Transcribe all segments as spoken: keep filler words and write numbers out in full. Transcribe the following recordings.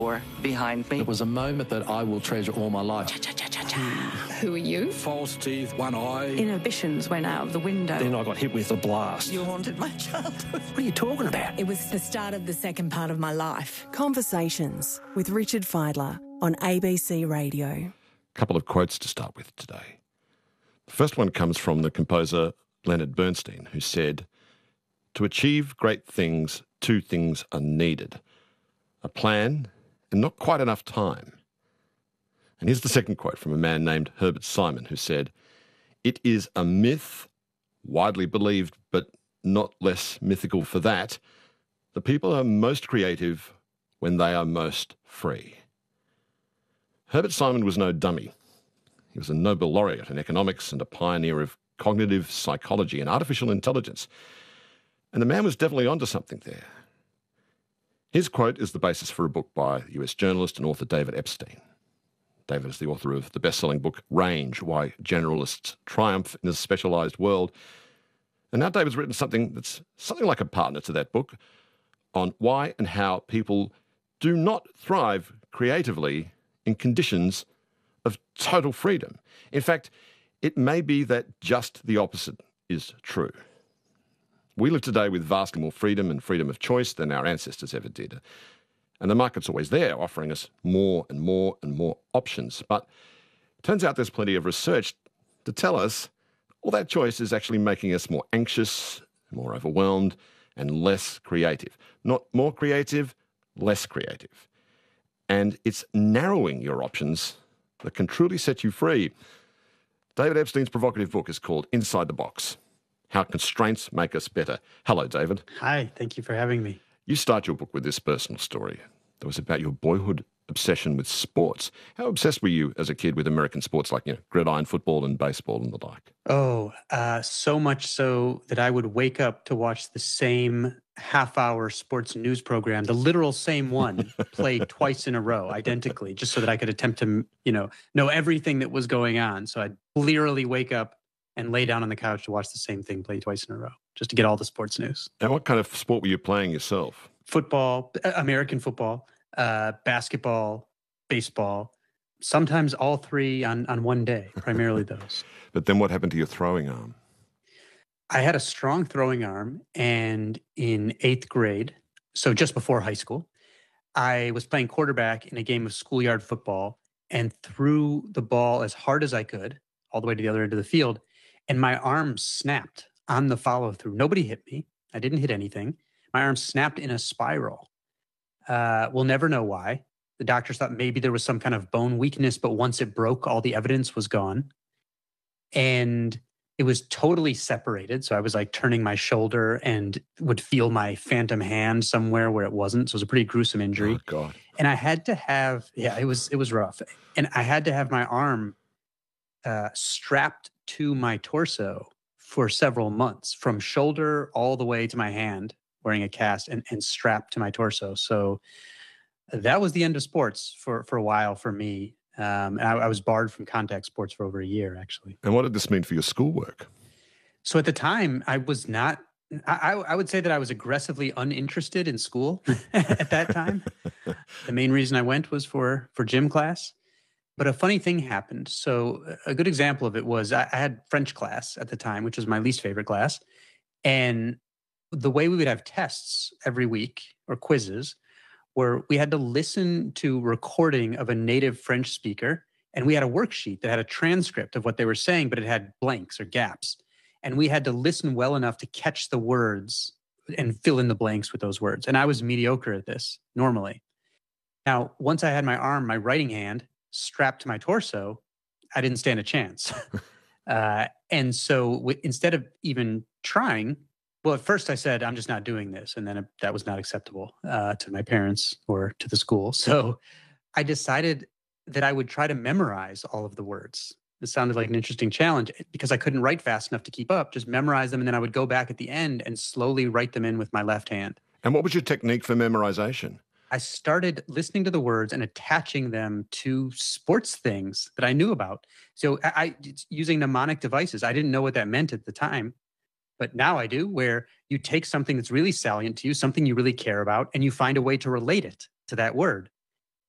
Or behind me. It was a moment that I will treasure all my life. Who are you? False teeth, one eye. Inhibitions went out of the window. Then I got hit with a blast. You haunted my childhood. What are you talking about? It was the start of the second part of my life. Conversations with Richard Fidler on A B C Radio. A couple of quotes to start with today. The first one comes from the composer Leonard Bernstein, who said, "To achieve great things, two things are needed: a plan and not quite enough time." And here's the second quote from a man named Herbert Simon, who said, "It is a myth, widely believed, but not less mythical for that. The people are most creative when they are most free." Herbert Simon was no dummy. He was a Nobel laureate in economics and a pioneer of cognitive psychology and artificial intelligence. And the man was definitely onto something there. His quote is the basis for a book by U S journalist and author David Epstein. David is the author of the best-selling book Range, Why Generalists Triumph in a Specialised World. And now David's written something that's something like a partner to that book on why and how people do not thrive creatively in conditions of total freedom. In fact, it may be that just the opposite is true. We live today with vastly more freedom and freedom of choice than our ancestors ever did. And the market's always there, offering us more and more and more options. But it turns out there's plenty of research to tell us all that choice is actually making us more anxious, more overwhelmed, and less creative. Not more creative, less creative. And it's narrowing your options that can truly set you free. David Epstein's provocative book is called Inside the Box: How Constraints Make Us Better. Hello, David. Hi, thank you for having me. You start your book with this personal story that was about your boyhood obsession with sports. How obsessed were you as a kid with American sports like, you know, gridiron football and baseball and the like? Oh, uh, so much so that I would wake up to watch the same half-hour sports news program, the literal same one, played twice in a row, identically, just so that I could attempt to, you know, know everything that was going on. So I'd literally wake up and lay down on the couch to watch the same thing play twice in a row, just to get all the sports news. And what kind of sport were you playing yourself? Football, American football, uh, basketball, baseball, sometimes all three on, on one day, primarily those. But then what happened to your throwing arm? I had a strong throwing arm, and in eighth grade, so just before high school, I was playing quarterback in a game of schoolyard football and threw the ball as hard as I could, all the way to the other end of the field, and my arm snapped on the follow-through. Nobody hit me. I didn't hit anything. My arm snapped in a spiral. Uh, we'll never know why. The doctors thought maybe there was some kind of bone weakness, but once it broke, all the evidence was gone. And it was totally separated. So I was like turning my shoulder and would feel my phantom hand somewhere where it wasn't. So it was a pretty gruesome injury. Oh, God. And I had to have, yeah, it was, it was rough. And I had to have my arm uh, strapped to my torso for several months, from shoulder all the way to my hand, wearing a cast and, and strapped to my torso. So that was the end of sports for, for a while for me. Um, and I, I was barred from contact sports for over a year, actually. And what did this mean for your schoolwork? So at the time, I was not, I, I would say that I was aggressively uninterested in school at that time. The main reason I went was for, for gym class. But a funny thing happened. So a good example of it was I, I had French class at the time, which was my least favorite class. And the way we would have tests every week, or quizzes, where we had to listen to recording of a native French speaker, and we had a worksheet that had a transcript of what they were saying, but it had blanks or gaps. And we had to listen well enough to catch the words and fill in the blanks with those words. And I was mediocre at this normally. Now, once I had my arm, my writing hand, strapped to my torso, I didn't stand a chance. uh, and so w- instead of even trying, well, at first I said, I'm just not doing this. And then it, that was not acceptable uh, to my parents or to the school. So I decided that I would try to memorize all of the words. It sounded like an interesting challenge because I couldn't write fast enough to keep up, just memorize them. And then I would go back at the end and slowly write them in with my left hand. And what was your technique for memorization? I started listening to the words and attaching them to sports things that I knew about. So I, I using mnemonic devices. I didn't know what that meant at the time, but now I do, where you take something that's really salient to you, something you really care about, and you find a way to relate it to that word.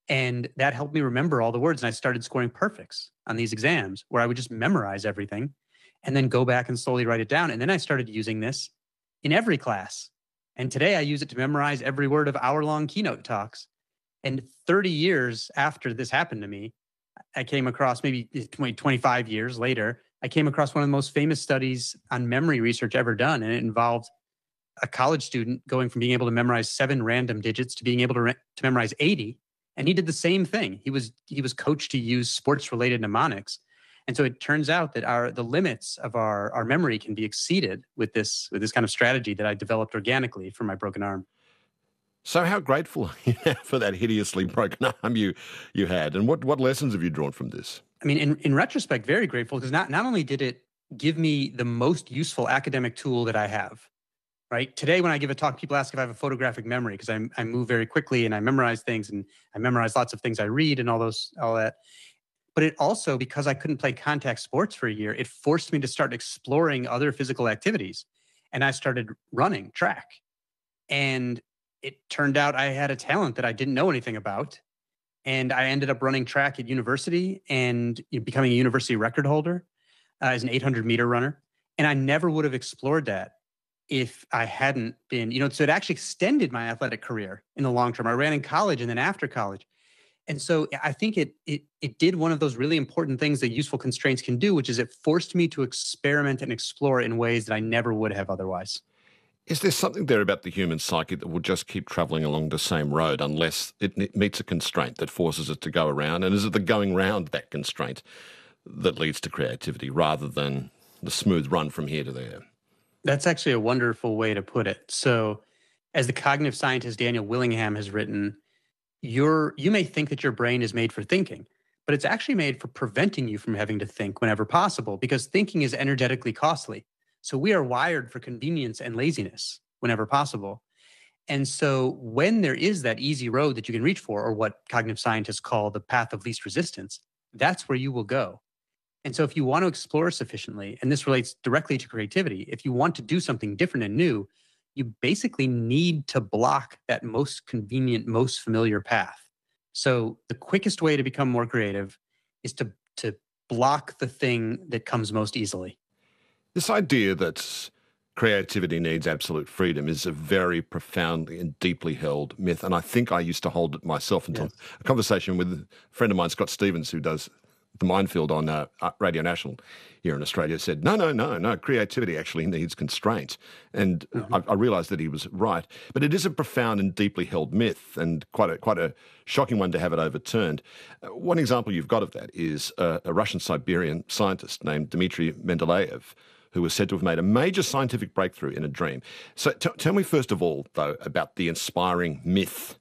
And that helped me remember all the words. And I started scoring perfects on these exams where I would just memorize everything and then go back and slowly write it down. And then I started using this in every class. And today I use it to memorize every word of hour-long keynote talks. And thirty years after this happened to me, I came across, maybe twenty, twenty-five years later, I came across one of the most famous studies on memory research ever done. And it involved a college student going from being able to memorize seven random digits to being able to, re- to memorize eighty. And he did the same thing. He was he was coached to use sports-related mnemonics. And so it turns out that our the limits of our, our memory can be exceeded with this with this kind of strategy that I developed organically for my broken arm. So how grateful are you now for that hideously broken arm you you had? And what, what lessons have you drawn from this? I mean, in, in retrospect, very grateful, because not, not only did it give me the most useful academic tool that I have, right? Today, when I give a talk, people ask if I have a photographic memory, because I, I move very quickly and I memorize things, and I memorize lots of things I read and all those, all that. But it also, because I couldn't play contact sports for a year, it forced me to start exploring other physical activities. And I started running track. And it turned out I had a talent that I didn't know anything about. And I ended up running track at university and becoming a university record holder uh, as an eight hundred meter runner. And I never would have explored that if I hadn't been, you know, so it actually extended my athletic career in the long term. I ran in college and then after college. And so I think it it it did one of those really important things that useful constraints can do, which is it forced me to experiment and explore in ways that I never would have otherwise. Is there something there about the human psyche that will just keep travelling along the same road unless it meets a constraint that forces it to go around? And is it the going round that constraint that leads to creativity rather than the smooth run from here to there? That's actually a wonderful way to put it. So as the cognitive scientist Daniel Willingham has written, you're, you may think that your brain is made for thinking, but it's actually made for preventing you from having to think whenever possible, because thinking is energetically costly. So we are wired for convenience and laziness whenever possible. And so when there is that easy road that you can reach for, or what cognitive scientists call the path of least resistance, that's where you will go. And so if you want to explore sufficiently, and this relates directly to creativity, if you want to do something different and new, you basically need to block that most convenient, most familiar path. So the quickest way to become more creative is to, to block the thing that comes most easily. This idea that creativity needs absolute freedom is a very profoundly and deeply held myth. And I think I used to hold it myself until yes. a conversation with a friend of mine, Scott Stevens, who does the Minefield on uh, Radio National here in Australia, said, no, no, no, no, creativity actually needs constraint. And mm-hmm. I, I realised that he was right. But it is a profound and deeply held myth, and quite a, quite a shocking one to have it overturned. Uh, one example you've got of that is uh, a Russian-Siberian scientist named Dmitry Mendeleev, who was said to have made a major scientific breakthrough in a dream. So t- tell me first of all, though, about the inspiring myth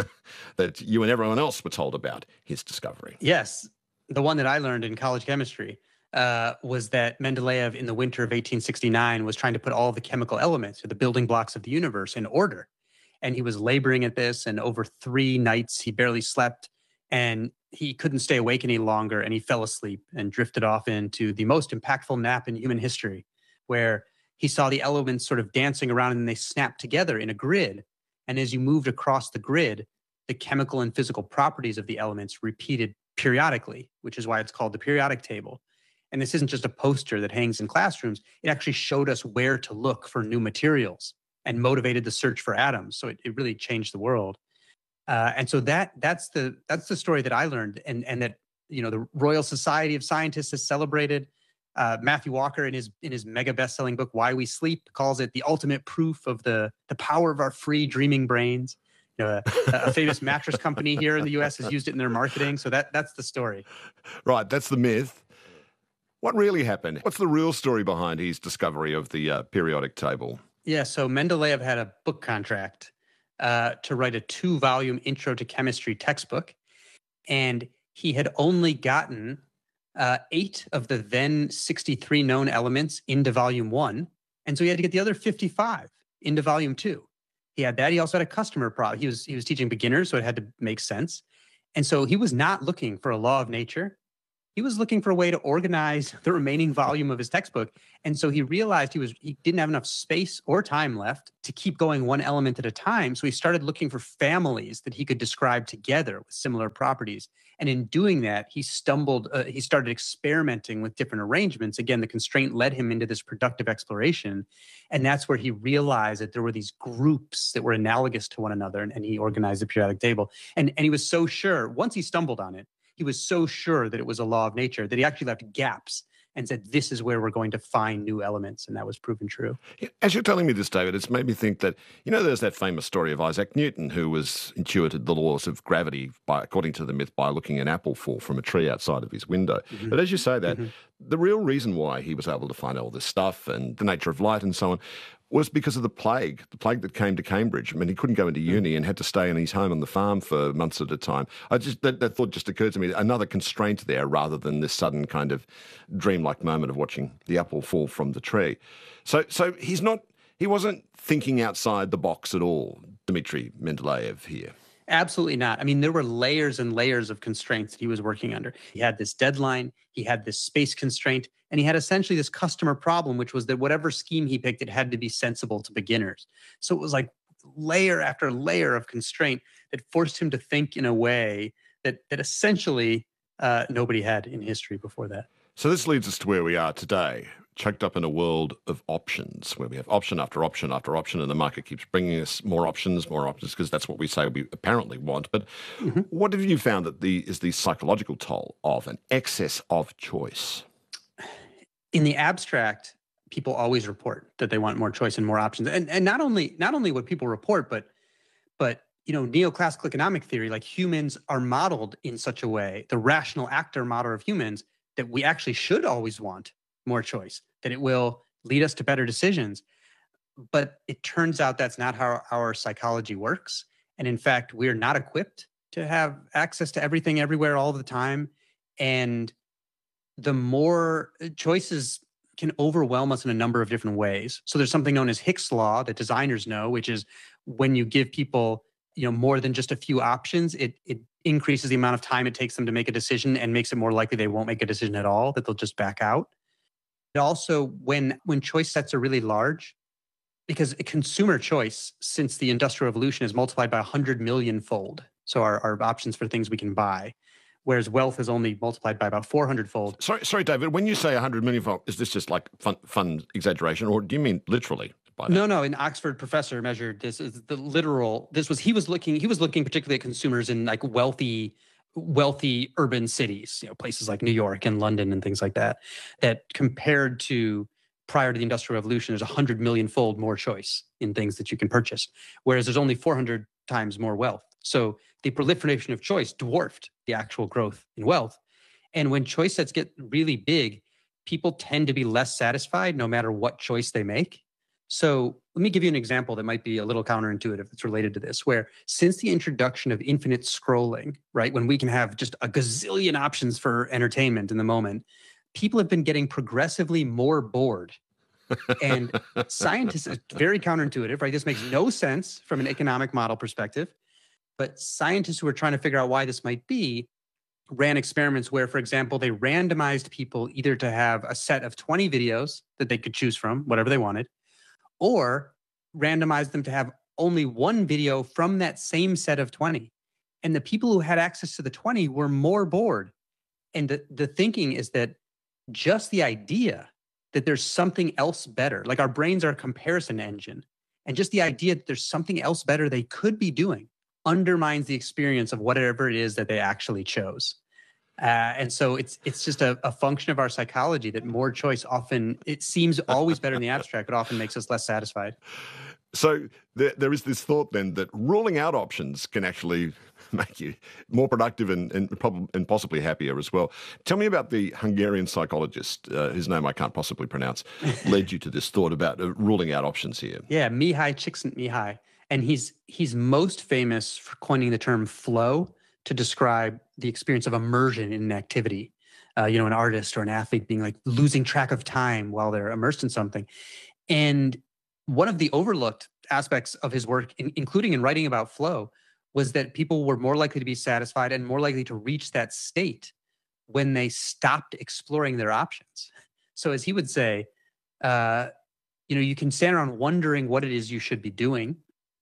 that you and everyone else were told about his discovery. Yes. The one that I learned in college chemistry uh, was that Mendeleev in the winter of eighteen sixty-nine was trying to put all the chemical elements, or the building blocks of the universe, in order. And he was laboring at this, and over three nights, he barely slept, and he couldn't stay awake any longer, and he fell asleep and drifted off into the most impactful nap in human history, where he saw the elements sort of dancing around and they snapped together in a grid. And as you moved across the grid, the chemical and physical properties of the elements repeated periodically, which is why it's called the periodic table. And this isn't just a poster that hangs in classrooms. It actually showed us where to look for new materials and motivated the search for atoms. So it, it really changed the world. Uh, and so that that's the that's the story that I learned, and and that you know the Royal Society of Scientists has celebrated. Uh, Matthew Walker, in his in his mega best-selling book Why We Sleep, calls it the ultimate proof of the the power of our free dreaming brains. You know, a, a famous mattress company here in the U S has used it in their marketing. So that that's the story. Right, that's the myth. What really happened? What's the real story behind his discovery of the uh, periodic table? Yeah, so Mendeleev had a book contract uh, to write a two-volume Intro to Chemistry textbook, and he had only gotten uh, eight of the then sixty-three known elements into volume one, and so he had to get the other fifty-five into volume two. He had that. He also had a customer problem. He was he was teaching beginners, so it had to make sense. And so he was not looking for a law of nature. he was looking for a way to organize the remaining volume of his textbook. And so he realized he was he didn't have enough space or time left to keep going one element at a time. So he started looking for families that he could describe together with similar properties. And in doing that, he stumbled, uh, he started experimenting with different arrangements. Again, the constraint led him into this productive exploration. And that's where he realized that there were these groups that were analogous to one another. And, and he organized the periodic table. And, and he was so sure, once he stumbled on it, he was so sure that it was a law of nature that he actually left gaps and said, this is where we're going to find new elements. And that was proven true. As you're telling me this, David, it's made me think that, you know, there's that famous story of Isaac Newton, who was intuited the laws of gravity, by, according to the myth, by looking at an apple fall from a tree outside of his window. Mm-hmm. But as you say that, mm-hmm. the real reason why he was able to find all this stuff and the nature of light and so on was because of the plague, the plague that came to Cambridge. I mean, he couldn't go into uni and had to stay in his home on the farm for months at a time. I just that, that thought just occurred to me, another constraint there rather than this sudden kind of dreamlike moment of watching the apple fall from the tree. So so he's not, he wasn't thinking outside the box at all, Dmitry Mendeleev here. Absolutely not. I mean, there were layers and layers of constraints that he was working under. He had this deadline, he had this space constraint, and he had essentially this customer problem, which was that whatever scheme he picked, it had to be sensible to beginners. So it was like layer after layer of constraint that forced him to think in a way that that essentially uh, nobody had in history before that. So this leads us to where we are today, choked up in a world of options, where we have option after option after option, and the market keeps bringing us more options, more options, because that's what we say we apparently want. But mm-hmm. what have you found that the is the psychological toll of an excess of choice? In the abstract, people always report that they want more choice and more options. And and not only not only what people report, but but you know, neoclassical economic theory, like humans are modeled in such a way, the rational actor model of humans, that we actually should always want more choice, that it will lead us to better decisions. But it turns out that's not how our psychology works. And in fact, we're not equipped to have access to everything everywhere all the time. And the more choices can overwhelm us in a number of different ways. So there's something known as Hicks' law that designers know, which is when you give people, you know, more than just a few options, it it increases the amount of time it takes them to make a decision and makes it more likely they won't make a decision at all, that they'll just back out. It also, when when choice sets are really large, because a consumer choice since the Industrial Revolution is multiplied by one hundred million fold. So our, our options for things we can buy, whereas wealth is only multiplied by about four hundred fold. Sorry, sorry, David, when you say one hundred million fold, is this just like fun, fun exaggeration, or do you mean literally? No, no. An Oxford professor measured this is the literal. This was he was looking. He was looking particularly at consumers in like wealthy, wealthy urban cities, you know, places like New York and London and things like that. That compared to prior to the Industrial Revolution, there's a hundred million fold more choice in things that you can purchase, whereas there's only four hundred times more wealth. So the proliferation of choice dwarfed the actual growth in wealth. And when choice sets get really big, people tend to be less satisfied no matter what choice they make. So let me give you an example that might be a little counterintuitive that's related to this, where since the introduction of infinite scrolling, right, when we can have just a gazillion options for entertainment in the moment, people have been getting progressively more bored. And scientists, it's very counterintuitive, right? This makes no sense from an economic model perspective. But scientists who are trying to figure out why this might be ran experiments where, for example, they randomized people either to have a set of twenty videos that they could choose from, whatever they wanted, or randomize them to have only one video from that same set of twenty. And the people who had access to the twenty were more bored. And the, the thinking is that just the idea that there's something else better, like our brains are a comparison engine, and just the idea that there's something else better they could be doing undermines the experience of whatever it is that they actually chose. Uh, and so it's it's just a, a function of our psychology that more choice often, it seems always better in the abstract, but often makes us less satisfied. So there, there is this thought then that ruling out options can actually make you more productive and and, prob- and possibly happier as well. Tell me about the Hungarian psychologist, uh, whose name I can't possibly pronounce, led you to this thought about uh, ruling out options here. Yeah, Mihai Csikszentmihalyi. And he's he's most famous for coining the term flow to describe the experience of immersion in an activity. Uh, you know, an artist or an athlete being like losing track of time while they're immersed in something. And one of the overlooked aspects of his work, in, including in writing about flow, was that people were more likely to be satisfied and more likely to reach that state when they stopped exploring their options. So as he would say, uh, you know, you can stand around wondering what it is you should be doing,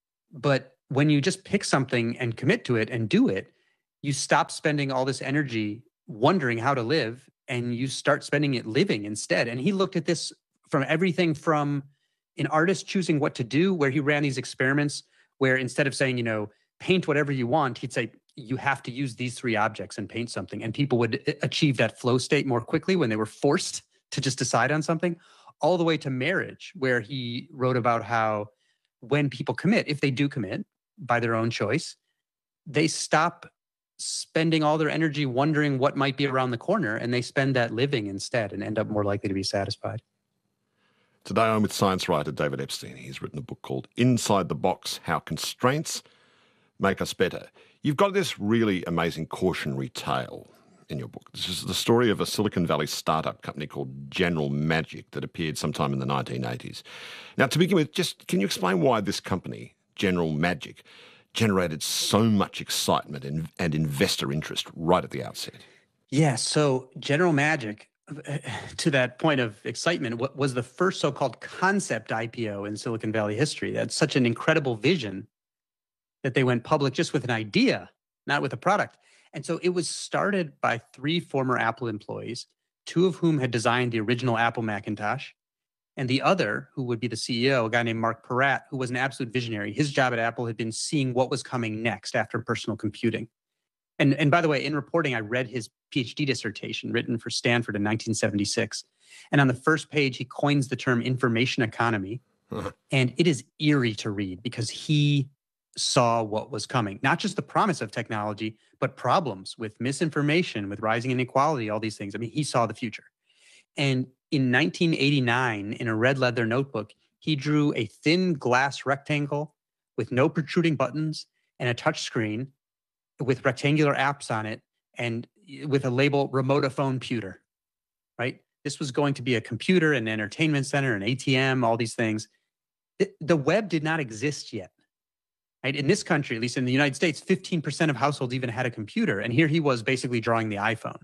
but when you just pick something and commit to it and do it, you stop spending all this energy wondering how to live, and you start spending it living instead. And he looked at this from everything from an artist choosing what to do, where he ran these experiments where instead of saying, you know, paint whatever you want, he'd say, you have to use these three objects and paint something. And people would achieve that flow state more quickly when they were forced to just decide on something, all the way to marriage, where he wrote about how when people commit, if they do commit by their own choice, they stop spending all their energy wondering what might be around the corner, and they spend that living instead and end up more likely to be satisfied. Today I'm with science writer David Epstein. He's written a book called Inside the Box, How Constraints Make Us Better. You've got this really amazing cautionary tale in your book. This is the story of a Silicon Valley startup company called General Magic that appeared sometime in the nineteen eighties. Now, to begin with, just can you explain why this company, General Magic, generated so much excitement and, and investor interest right at the outset? Yeah, so General Magic, to that point of excitement, was the first so-called concept I P O in Silicon Valley history. That's such an incredible vision that they went public just with an idea, not with a product. And so it was started by three former Apple employees, two of whom had designed the original Apple Macintosh, and the other, who would be the C E O, a guy named Mark Peratt, who was an absolute visionary. His job at Apple had been seeing what was coming next after personal computing. And, and by the way, in reporting, I read his PhD dissertation written for Stanford in nineteen seventy-six. And on the first page, he coins the term information economy. Uh-huh. And it is eerie to read because he saw what was coming, not just the promise of technology, but problems with misinformation, with rising inequality, all these things. I mean, he saw the future. And in nineteen eighty-nine, in a red leather notebook, he drew a thin glass rectangle with no protruding buttons and a touch screen with rectangular apps on it and with a label remote-a-phone pewter, right? This was going to be a computer, an entertainment center, an A T M, all these things. The web did not exist yet. Right? In this country, at least in the United States, fifteen percent of households even had a computer. And here he was basically drawing the iPhone.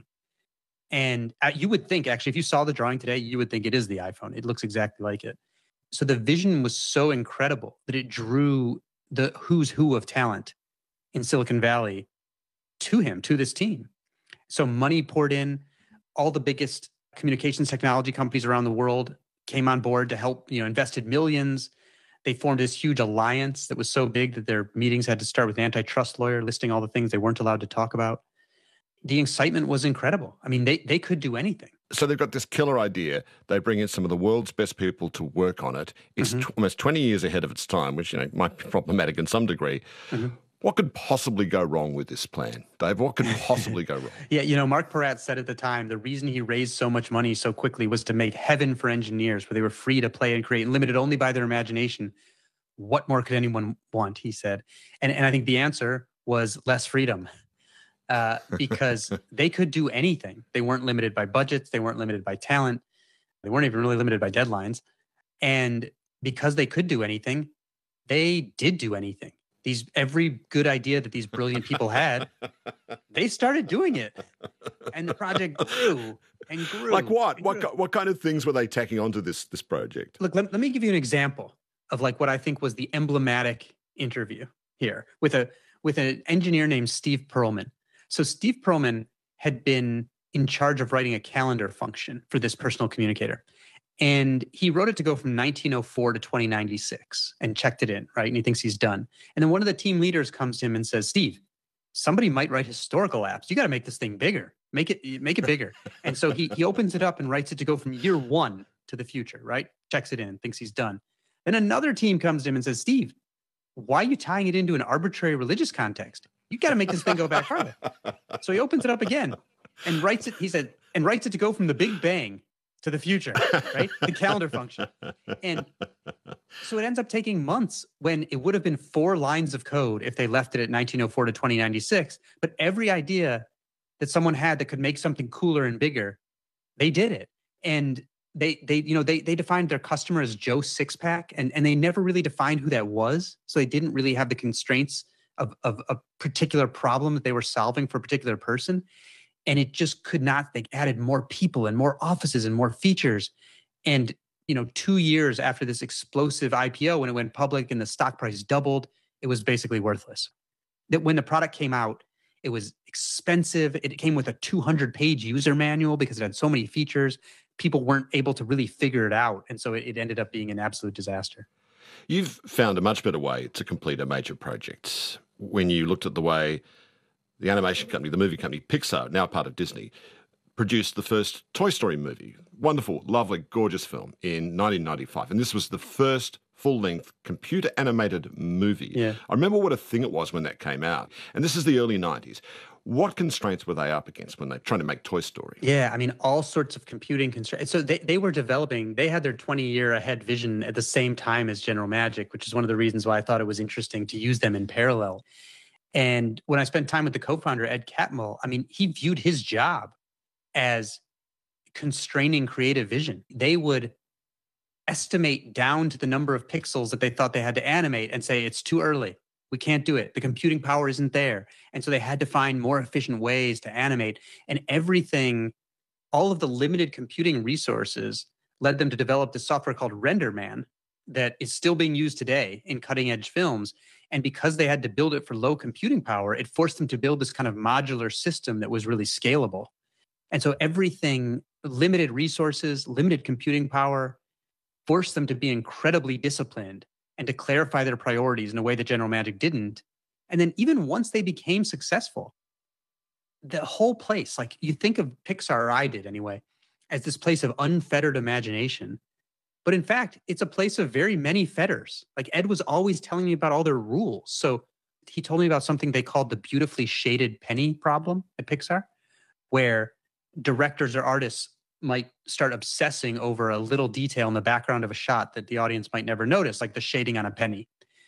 And you would think, actually, if you saw the drawing today, you would think it is the iPhone. It looks exactly like it. So the vision was so incredible that it drew the who's who of talent in Silicon Valley to him, to this team. So money poured in. All the biggest communications technology companies around the world came on board to help, you know, invested millions. They formed this huge alliance that was so big that their meetings had to start with an antitrust lawyer listing all the things they weren't allowed to talk about. The excitement was incredible. I mean, they they could do anything. So they've got this killer idea. They bring in some of the world's best people to work on it. It's mm-hmm. t- almost twenty years ahead of its time, which, you know, might be problematic in some degree. Mm-hmm. What could possibly go wrong with this plan, Dave? What could possibly go wrong? Yeah, you know, Mark Peratt said at the time, the reason he raised so much money so quickly was to make heaven for engineers, where they were free to play and create and limited only by their imagination. What more could anyone want, he said. And, and I think the answer was less freedom. Uh, because they could do anything. They weren't limited by budgets. They weren't limited by talent. They weren't even really limited by deadlines. And because they could do anything, they did do anything. These every good idea that these brilliant people had, they started doing it. And the project grew and grew. Like what? What, grew. what kind of things were they tacking onto this, this project? Look, let, let me give you an example of like what I think was the emblematic interview here with a with an engineer named Steve Perlman. So Steve Perlman had been in charge of writing a calendar function for this personal communicator. And he wrote it to go from nineteen oh four to twenty ninety-six and checked it in, right? And he thinks he's done. And then one of the team leaders comes to him and says, Steve, somebody might write historical apps. You got to make this thing bigger. Make it make it bigger. And so he he opens it up and writes it to go from year one to the future, right? Checks it in, thinks he's done. Then another team comes to him and says, Steve, why are you tying it into an arbitrary religious context? You got to make this thing go back farther. So he opens it up again and writes it. He said, and writes it to go from the Big Bang to the future, right? The calendar function. And so it ends up taking months when it would have been four lines of code if they left it at nineteen oh four to twenty ninety-six. But every idea that someone had that could make something cooler and bigger, they did it. And they, they, you know, they, they defined their customer as Joe Sixpack, and, and they never really defined who that was. So they didn't really have the constraints of, of a particular problem that they were solving for a particular person. And it just could not, they added more people and more offices and more features. And, you know, two years after this explosive I P O, when it went public and the stock price doubled, it was basically worthless. That when the product came out, it was expensive. It came with a two hundred page user manual because it had so many features. People weren't able to really figure it out. And so it, it ended up being an absolute disaster. You've found a much better way to complete a major project when you looked at the way the animation company, the movie company Pixar, now part of Disney, produced the first Toy Story movie. Wonderful, lovely, gorgeous film in nineteen ninety-five. And this was the first full-length computer-animated movie. Yeah. I remember what a thing it was when that came out. And this is the early nineties. What constraints were they up against when they were trying to make Toy Story? Yeah, I mean, all sorts of computing constraints. So they, they were developing, they had their twenty-year ahead vision at the same time as General Magic, which is one of the reasons why I thought it was interesting to use them in parallel. And when I spent time with the co-founder, Ed Catmull, I mean, he viewed his job as constraining creative vision. They would estimate down to the number of pixels that they thought they had to animate and say, it's too early. We can't do it. The computing power isn't there. And so they had to find more efficient ways to animate. And everything, all of the limited computing resources led them to develop this software called RenderMan that is still being used today in cutting edge films. And because they had to build it for low computing power, it forced them to build this kind of modular system that was really scalable. And so everything, limited resources, limited computing power, forced them to be incredibly disciplined and to clarify their priorities in a way that General Magic didn't. And then even once they became successful, the whole place, like you think of Pixar, or I did anyway, as this place of unfettered imagination. But in fact, it's a place of very many fetters. Like Ed was always telling me about all their rules. So he told me about something they called the beautifully shaded penny problem at Pixar, where directors or artists might start obsessing over a little detail in the background of a shot that the audience might never notice, like the shading on a penny.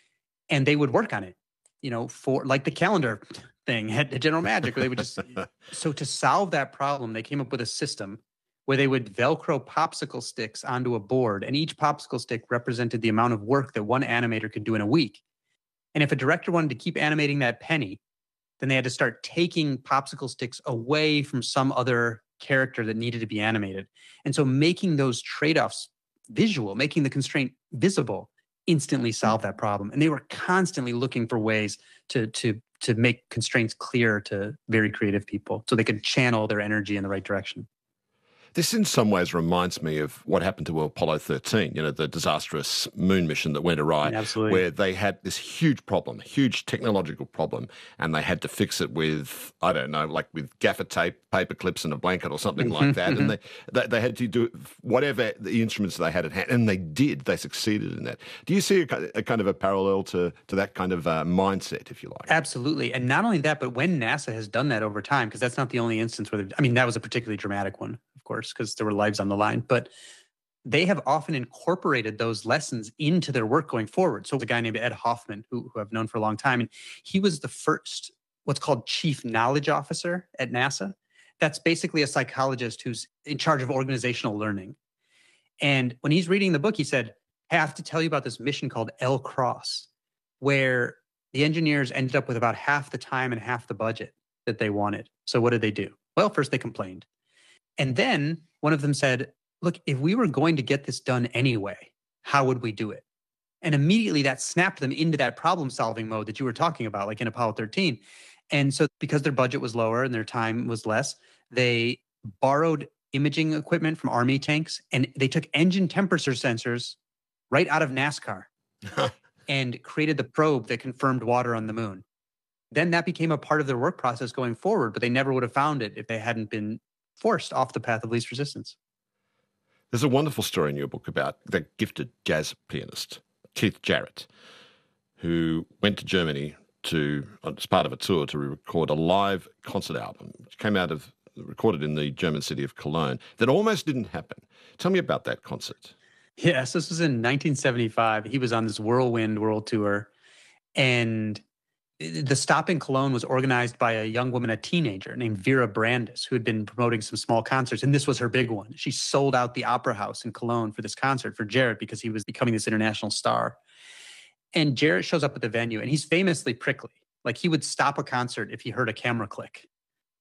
And they would work on it, you know, for like the calendar thing at General Magic, where they would just, so to solve that problem, they came up with a system where they would Velcro popsicle sticks onto a board, and each popsicle stick represented the amount of work that one animator could do in a week. And if a director wanted to keep animating that penny, then they had to start taking popsicle sticks away from some other character that needed to be animated. And so making those trade-offs visual, making the constraint visible, instantly solved that problem. And they were constantly looking for ways to, to, to make constraints clear to very creative people so they could channel their energy in the right direction. This in some ways reminds me of what happened to Apollo thirteen, you know, the disastrous moon mission that went awry, Absolutely. Where they had this huge problem, huge technological problem, and they had to fix it with, I don't know, like with gaffer tape, paper clips and a blanket or something like that. And they, they they had to do whatever the instruments they had at hand, and they did. They succeeded in that. Do you see a, a kind of a parallel to, to that kind of uh, mindset, if you like? Absolutely. And not only that, but when NASA has done that over time, because that's not the only instance where, I mean, that was a particularly dramatic one, of course, because there were lives on the line, but they have often incorporated those lessons into their work going forward. So a guy named Ed Hoffman, who, who I've known for a long time, and he was the first, what's called chief knowledge officer at NASA. That's basically a psychologist who's in charge of organizational learning. And when he's reading the book, he said, hey, I have to tell you about this mission called L Cross, where the engineers ended up with about half the time and half the budget that they wanted. So what did they do? Well, first they complained. And then one of them said, look, if we were going to get this done anyway, how would we do it? And immediately that snapped them into that problem-solving mode that you were talking about, like in Apollo thirteen. And so because their budget was lower and their time was less, they borrowed imaging equipment from Army tanks, and they took engine temperature sensors right out of NASCAR and created the probe that confirmed water on the moon. Then that became a part of their work process going forward, but they never would have found it if they hadn't been forced off the path of least resistance. There's a wonderful story in your book about the gifted jazz pianist, Keith Jarrett, who went to Germany to, as part of a tour, to record a live concert album, which came out of, recorded in the German city of Cologne, that almost didn't happen. Tell me about that concert. Yes, this was in nineteen seventy-five. He was on this whirlwind world tour, and the stop in Cologne was organized by a young woman, a teenager named Vera Brandis, who had been promoting some small concerts. And this was her big one. She sold out the Opera House in Cologne for this concert for Jarrett because he was becoming this international star. And Jarrett shows up at the venue, and he's famously prickly. Like, he would stop a concert if he heard a camera click.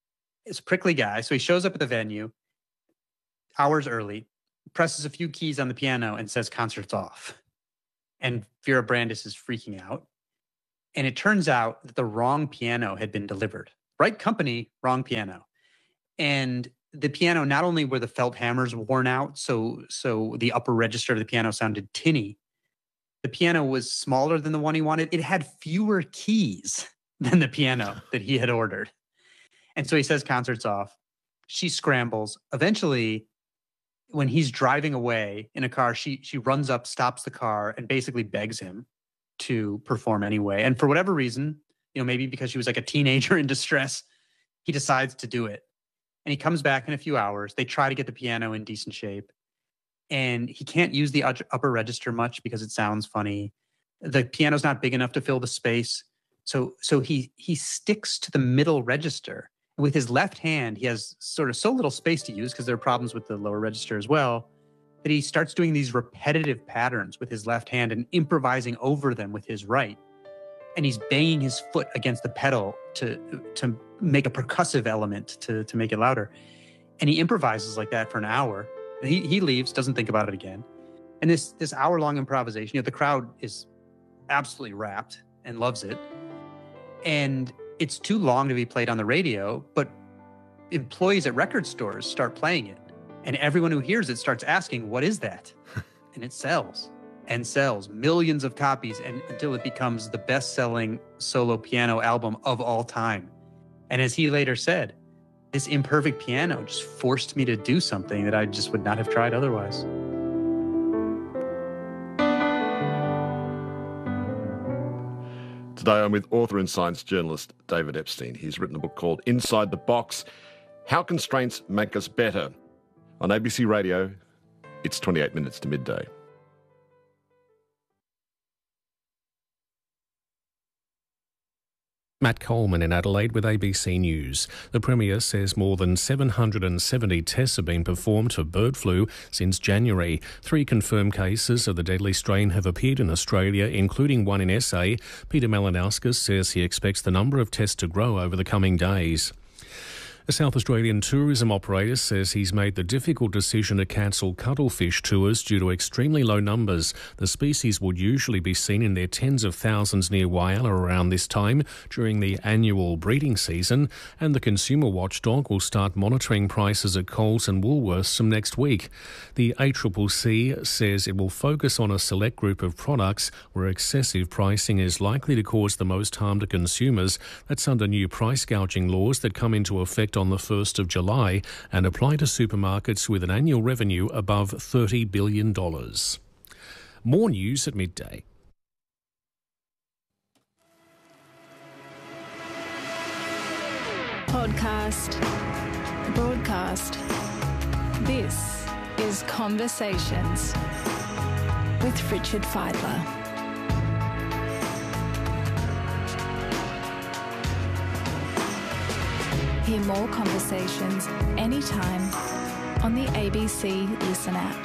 It's a prickly guy. So he shows up at the venue hours early, presses a few keys on the piano and says, "Concert's off." And Vera Brandis is freaking out. And it turns out that the wrong piano had been delivered. Right company, wrong piano. And the piano, not only were the felt hammers worn out, so, so the upper register of the piano sounded tinny, the piano was smaller than the one he wanted. It had fewer keys than the piano that he had ordered. And so he says, "Concert's off." She scrambles. Eventually, when he's driving away in a car, she she runs up, stops the car, and basically begs him to perform anyway. And for whatever reason, you know, maybe because she was like a teenager in distress, he decides to do it. And he comes back in a few hours. They try to get the piano in decent shape. And he can't use the upper register much because it sounds funny. The piano's not big enough to fill the space. So, so he he sticks to the middle register. With his left hand, he has sort of so little space to use because there are problems with the lower register as well, that he starts doing these repetitive patterns with his left hand and improvising over them with his right. And he's banging his foot against the pedal to to make a percussive element to, to make it louder. And he improvises like that for an hour. And he, he leaves, doesn't think about it again. And this, this hour-long improvisation, you know, the crowd is absolutely rapt and loves it. And it's too long to be played on the radio, but employees at record stores start playing it. And everyone who hears it starts asking, "What is that?" And it sells and sells millions of copies and until it becomes the best-selling solo piano album of all time. And as he later said, this imperfect piano just forced me to do something that I just would not have tried otherwise. Today I'm with author and science journalist David Epstein. He's written a book called Inside the Box, How Constraints Make Us Better. On A B C Radio, it's twenty-eight minutes to midday. Matt Coleman in Adelaide with A B C News. The Premier says more than seven hundred seventy tests have been performed for bird flu since January. Three confirmed cases of the deadly strain have appeared in Australia, including one in S A. Peter Malinauskas says he expects the number of tests to grow over the coming days. A South Australian tourism operator says he's made the difficult decision to cancel cuttlefish tours due to extremely low numbers. The species would usually be seen in their tens of thousands near Whyalla around this time during the annual breeding season, and the consumer watchdog will start monitoring prices at Coles and Woolworths from next week. The A C C C says it will focus on a select group of products where excessive pricing is likely to cause the most harm to consumers. That's under new price gouging laws that come into effect on the first of July and apply to supermarkets with an annual revenue above thirty billion dollars. More news at midday. Podcast, broadcast. This is Conversations with Richard Fidler. Hear more conversations anytime on the A B C Listen app.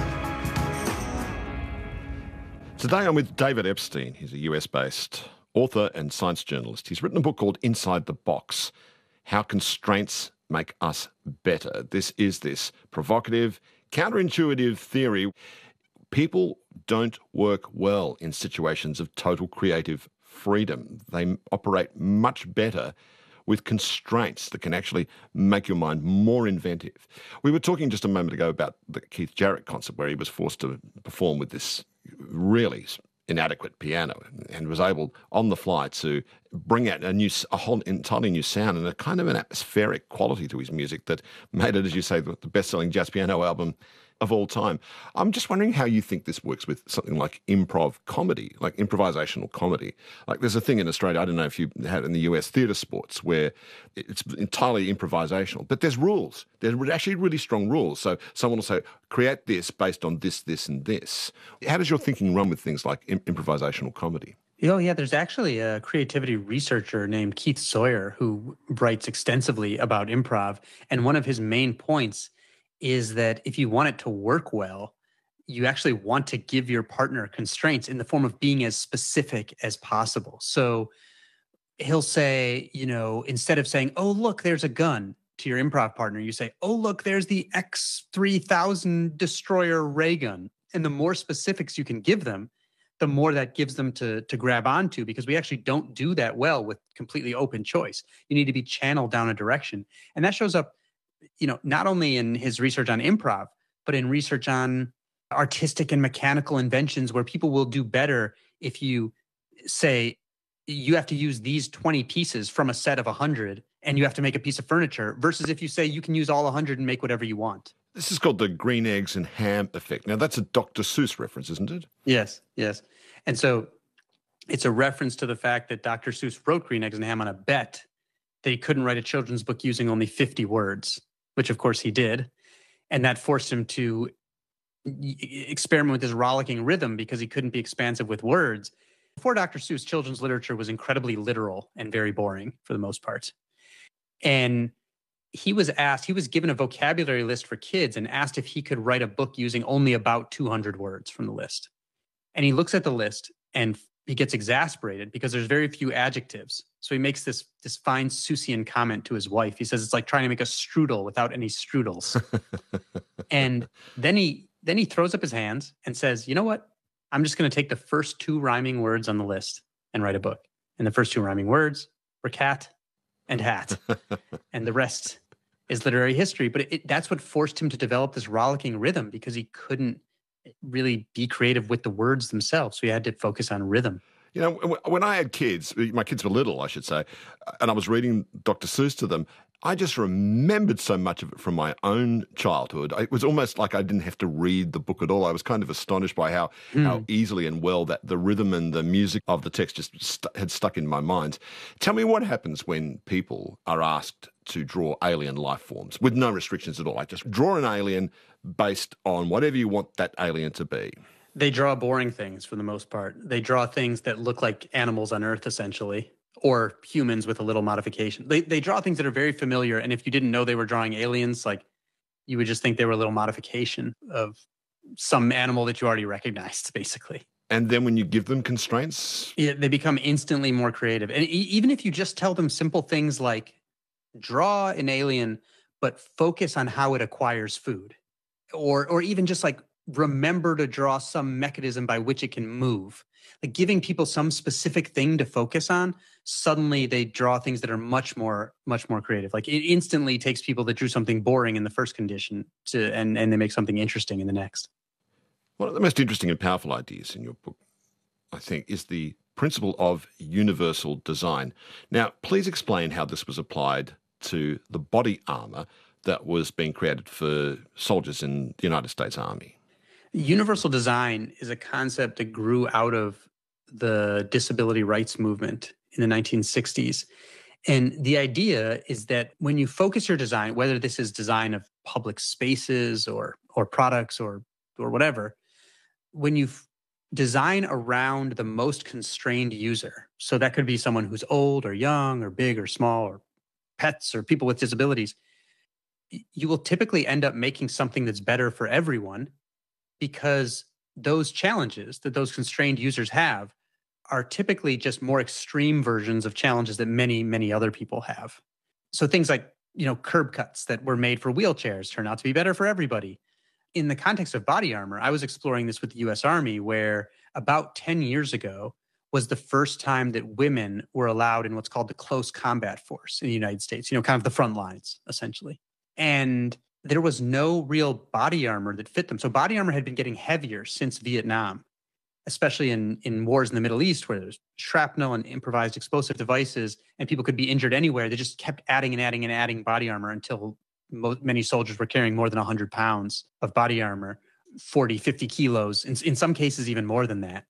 Today I'm with David Epstein. He's a U S-based author and science journalist. He's written a book called Inside the Box, How Constraints Make Us Better. This is this provocative, counterintuitive theory. People don't work well in situations of total creative freedom. They operate much better with constraints that can actually make your mind more inventive. We were talking just a moment ago about the Keith Jarrett concert where he was forced to perform with this really inadequate piano and was able on the fly to bring out a new, a whole entirely new sound and a kind of an atmospheric quality to his music that made it, as you say, the best-selling jazz piano album of all time. I'm just wondering how you think this works with something like improv comedy, like improvisational comedy. Like there's a thing in Australia, I don't know if you had in the U S, theatre sports, where it's entirely improvisational, but there's rules. There's actually really strong rules. So someone will say, create this based on this, this, and this. How does your thinking run with things like im- improvisational comedy? Oh, yeah, there's actually a creativity researcher named Keith Sawyer who writes extensively about improv. And one of his main points is that if you want it to work well, you actually want to give your partner constraints in the form of being as specific as possible. So he'll say, you know, instead of saying, oh, look, there's a gun, to your improv partner. You say, oh, look, there's the X three thousand destroyer ray gun. And the more specifics you can give them, the more that gives them to, to grab onto, because we actually don't do that well with completely open choice. You need to be channeled down a direction. And that shows up, you know, not only in his research on improv, but in research on artistic and mechanical inventions, where people will do better if you say, you have to use these twenty pieces from a set of one hundred and you have to make a piece of furniture, versus if you say you can use all one hundred and make whatever you want. This is called the green eggs and ham effect. Now, that's a Doctor Seuss reference, isn't it? Yes, yes. And so it's a reference to the fact that Doctor Seuss wrote Green Eggs and Ham on a bet that he couldn't write a children's book using only fifty words, which of course he did. And that forced him to experiment with his rollicking rhythm because he couldn't be expansive with words. Before Doctor Seuss, children's literature was incredibly literal and very boring for the most part. And he was asked, he was given a vocabulary list for kids and asked if he could write a book using only about two hundred words from the list. And he looks at the list and he gets exasperated because there's very few adjectives. So he makes this, this fine Seussian comment to his wife. He says it's like trying to make a strudel without any strudels. And then he then he throws up his hands and says, you know what? I'm just going to take the first two rhyming words on the list and write a book. And the first two rhyming words were cat and hat. And the rest is literary history. But it, that's what forced him to develop this rollicking rhythm, because he couldn't really be creative with the words themselves. So he had to focus on rhythm. You know, when I had kids, my kids were little, I should say, and I was reading Doctor Seuss to them, I just remembered so much of it from my own childhood. It was almost like I didn't have to read the book at all. I was kind of astonished by how mm. how easily and well that the rhythm and the music of the text just st- had stuck in my mind. Tell me what happens when people are asked to draw alien life forms with no restrictions at all. Like, just draw an alien based on whatever you want that alien to be. They draw boring things for the most part. They draw things that look like animals on Earth, essentially, or humans with a little modification. They they draw things that are very familiar, and if you didn't know they were drawing aliens, like, you would just think they were a little modification of some animal that you already recognized, basically. And then when you give them constraints? Yeah, they become instantly more creative. And e- even if you just tell them simple things like, draw an alien, but focus on how it acquires food, or or even just like, remember to draw some mechanism by which it can move. Like, giving people some specific thing to focus on, suddenly they draw things that are much more, much more creative. Like, it instantly takes people that drew something boring in the first condition to, and, and they make something interesting in the next. One of the most interesting and powerful ideas in your book, I think, is the principle of universal design. Now, please explain how this was applied to the body armor that was being created for soldiers in the United States Army. Universal design is a concept that grew out of the disability rights movement in the nineteen sixties. And the idea is that when you focus your design, whether this is design of public spaces or or products or or whatever, when you f- design around the most constrained user, so that could be someone who's old or young or big or small or pets or people with disabilities, you will typically end up making something that's better for everyone, because those challenges that those constrained users have are typically just more extreme versions of challenges that many, many other people have. So things like, you know, curb cuts that were made for wheelchairs turn out to be better for everybody. In the context of body armor, I was exploring this with the U S Army, where about ten years ago was the first time that women were allowed in what's called the close combat force in the United States, you know, kind of the front lines, essentially. And there was no real body armor that fit them. So body armor had been getting heavier since Vietnam, especially in, in wars in the Middle East, where there's shrapnel and improvised explosive devices and people could be injured anywhere. They just kept adding and adding and adding body armor until mo- many soldiers were carrying more than one hundred pounds of body armor, forty, fifty kilos, in, in some cases even more than that.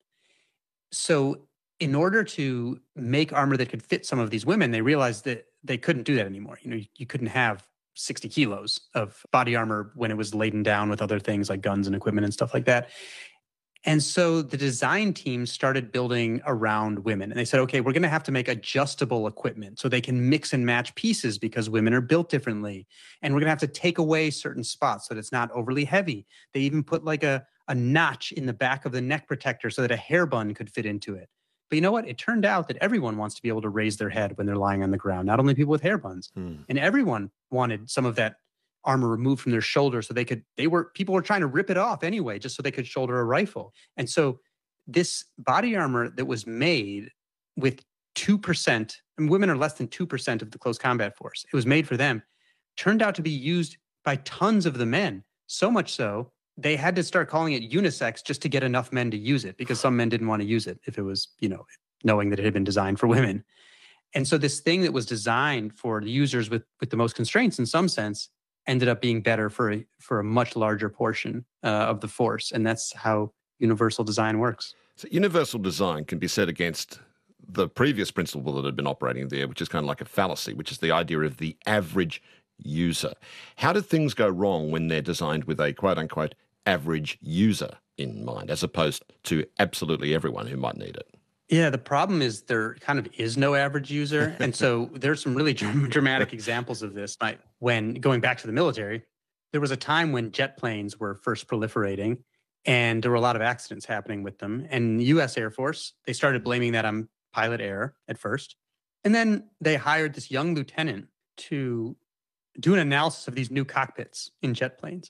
So in order to make armor that could fit some of these women, they realized that they couldn't do that anymore. You know, you, you couldn't have sixty kilos of body armor when it was laden down with other things like guns and equipment and stuff like that. And so the design team started building around women. And they said, okay, we're going to have to make adjustable equipment so they can mix and match pieces, because women are built differently. And we're going to have to take away certain spots so that it's not overly heavy. They even put like a, a notch in the back of the neck protector so that a hair bun could fit into it. But you know what? It turned out that everyone wants to be able to raise their head when they're lying on the ground, not only people with hair buns. Hmm. And everyone wanted some of that armor removed from their shoulder so they could, they were, people were trying to rip it off anyway, just so they could shoulder a rifle. And so this body armor that was made with two percent, and women are less than two percent of the close combat force, it was made for them, turned out to be used by tons of the men. So much so, they had to start calling it unisex just to get enough men to use it, because some men didn't want to use it if it was, you know, knowing that it had been designed for women. And so this thing that was designed for the users with, with the most constraints in some sense ended up being better for a, for a much larger portion uh, of the force. And that's how universal design works. So universal design can be set against the previous principle that had been operating there, which is kind of like a fallacy, which is the idea of the average user. How did things go wrong when they're designed with a quote-unquote average user in mind, as opposed to absolutely everyone who might need it? Yeah, the problem is there kind of is no average user. And so there's some really dramatic examples of this. Like when going back to the military, there was a time when jet planes were first proliferating and there were a lot of accidents happening with them. And the U S Air Force, they started blaming that on pilot error at first. And then they hired this young lieutenant to do an analysis of these new cockpits in jet planes.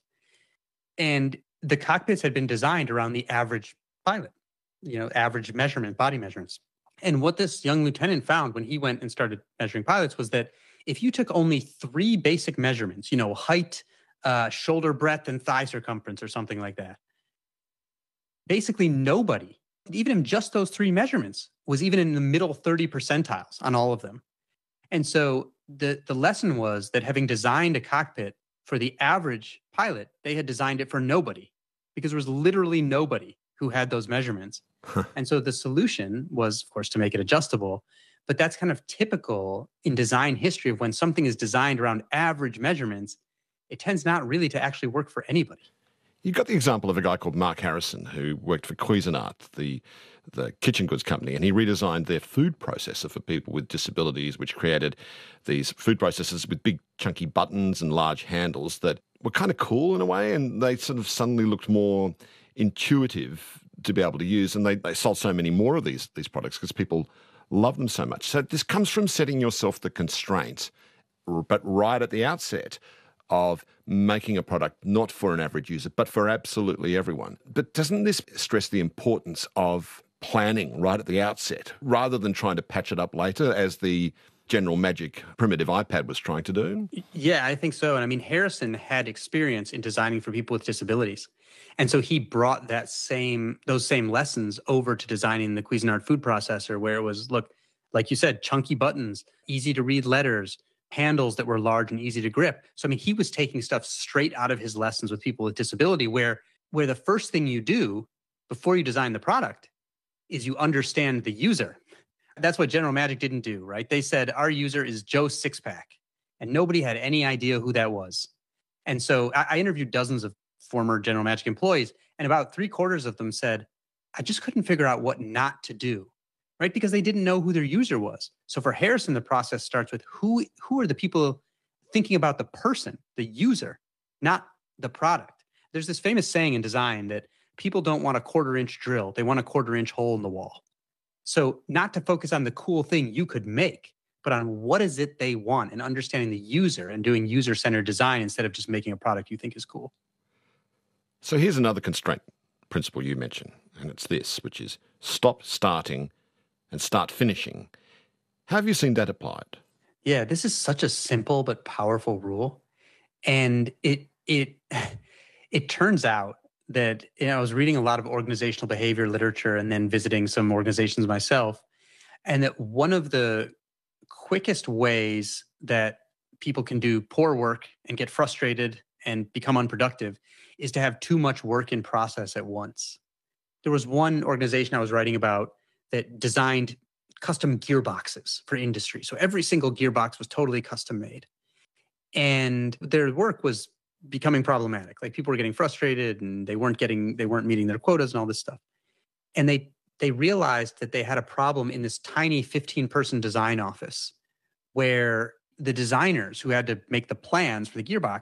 And the cockpits had been designed around the average pilot, you know, average measurement, body measurements. And what this young lieutenant found when he went and started measuring pilots was that if you took only three basic measurements, you know, height, uh, shoulder breadth, and thigh circumference or something like that, basically nobody, even in just those three measurements, was even in the middle thirty percentiles on all of them. And so the, the lesson was that having designed a cockpit for the average pilot, they had designed it for nobody, because there was literally nobody who had those measurements. And so the solution was, of course, to make it adjustable. But that's kind of typical in design history of when something is designed around average measurements, it tends not really to actually work for anybody. You got the example of a guy called Mark Harrison who worked for Cuisinart, the the kitchen goods company, and he redesigned their food processor for people with disabilities, which created these food processors with big chunky buttons and large handles that were kind of cool in a way, and they sort of suddenly looked more intuitive to be able to use, and they, they sold so many more of these, these products because people love them so much. So this comes from setting yourself the constraints, but right at the outset, of making a product not for an average user, but for absolutely everyone. But doesn't this stress the importance of planning right at the outset, rather than trying to patch it up later, as the General Magic primitive iPad was trying to do? Yeah, I think so. And I mean, Harrison had experience in designing for people with disabilities. And so he brought that same, those same lessons over to designing the Cuisinart food processor, where it was, look, like you said, chunky buttons, easy to read letters, handles that were large and easy to grip. So, I mean, he was taking stuff straight out of his lessons with people with disability, where, where the first thing you do before you design the product is you understand the user. That's what General Magic didn't do, right? They said, our user is Joe Sixpack, and nobody had any idea who that was. And so I, I interviewed dozens of former General Magic employees, and about three quarters of them said, I just couldn't figure out what not to do, right? Because they didn't know who their user was. So for Harrison, the process starts with who, who are the people thinking about the person, the user, not the product. There's this famous saying in design that people don't want a quarter inch drill. They want a quarter inch hole in the wall. So not to focus on the cool thing you could make, but on what is it they want, and understanding the user and doing user-centered design instead of just making a product you think is cool. So here's another constraint principle you mentioned, and it's this, which is stop starting and start finishing. How have you seen that applied? Yeah, this is such a simple but powerful rule. And it it it turns out that, you know, I was reading a lot of organizational behavior literature and then visiting some organizations myself, and that one of the quickest ways that people can do poor work and get frustrated and become unproductive is to have too much work in process at once. There was one organization I was writing about that designed custom gearboxes for industry. So every single gearbox was totally custom made. And their work was becoming problematic. Like, people were getting frustrated and they weren't getting, they weren't meeting their quotas and all this stuff. And they they realized that they had a problem in this tiny fifteen person design office, where the designers who had to make the plans for the gearbox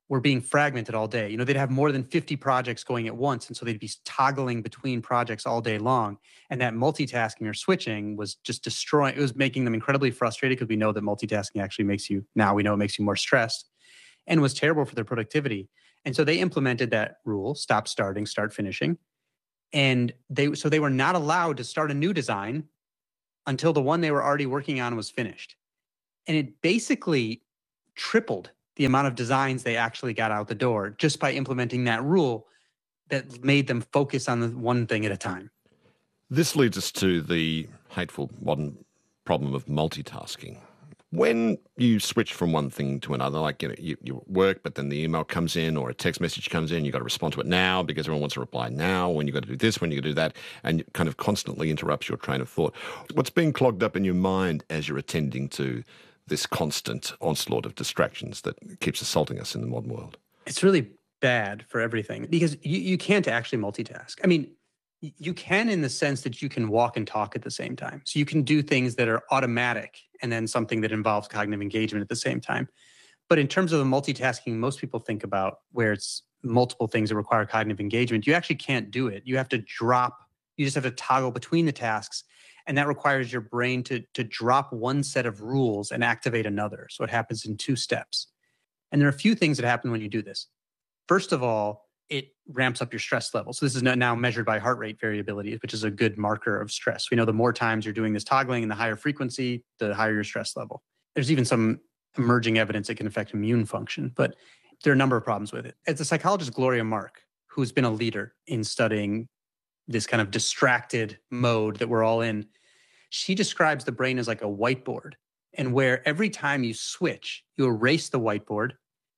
were being fragmented all day. You know, they'd have more than fifty projects going at once. And so they'd be toggling between projects all day long. And that multitasking or switching was just destroying, it was making them incredibly frustrated, because we know that multitasking actually makes you, now we know it makes you more stressed, and was terrible for their productivity. And so they implemented that rule, stop starting, start finishing. And they, so they were not allowed to start a new design until the one they were already working on was finished. And it basically tripled the amount of designs they actually got out the door just by implementing that rule that made them focus on the one thing at a time. This leads us to the hateful modern problem of multitasking. When you switch from one thing to another, like, you know, you, you work, but then the email comes in or a text message comes in, you've got to respond to it now because everyone wants to reply now, when you've got to do this, when you've got to do that, and it kind of constantly interrupts your train of thought. What's being clogged up in your mind as you're attending to this constant onslaught of distractions that keeps assaulting us in the modern world? It's really bad for everything, because you, you can't actually multitask. I mean, you can in the sense that you can walk and talk at the same time. So you can do things that are automatic and then something that involves cognitive engagement at the same time. But in terms of the multitasking most people think about, where it's multiple things that require cognitive engagement, you actually can't do it. You have to drop, you just have to toggle between the tasks. And that requires your brain to, to drop one set of rules and activate another. So it happens in two steps. And there are a few things that happen when you do this. First of all, it ramps up your stress level. So this is now measured by heart rate variability, which is a good marker of stress. We know the more times you're doing this toggling and the higher frequency, the higher your stress level. There's even some emerging evidence it can affect immune function, but there are a number of problems with it. As the psychologist Gloria Mark, who's been a leader in studying this kind of distracted mode that we're all in, she describes the brain as like a whiteboard, and where every time you switch, you erase the whiteboard,